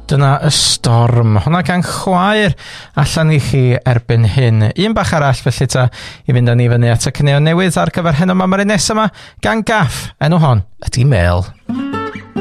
Dyna y storm, hwnna gan Chwaer allan i chi erbyn hyn. Un bach arall felly ta i fynd â ni fyny at y caneuon newydd ar gyfer heno mam ar y nes yma gan Gaff, enw hon ydi Mêl.